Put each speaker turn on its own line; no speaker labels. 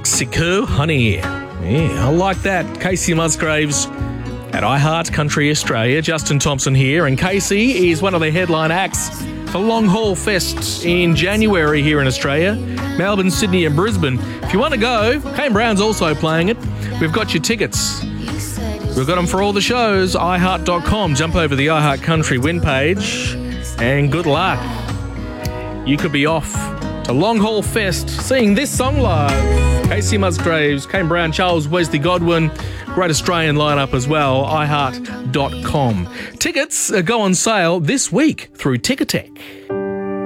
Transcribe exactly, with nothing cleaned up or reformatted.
Mexico Honey. Yeah, I like that. Casey Musgraves at iHeart Country Australia. Justin Thompson here, and Casey is one of the headline acts for Long Haul Fest in January here in Australia. Melbourne, Sydney and Brisbane. If you want to go, Kane Brown's also playing it. We've got your tickets. We've got them for all the shows, i heart dot com. Jump over the iHeart Country win page, and good luck. You could be off to Long Haul Fest seeing this song live. Casey Musgraves, Kane Brown, Charles Wesley Godwin, great Australian lineup as well, i heart dot com. Tickets go on sale this week through Ticketek.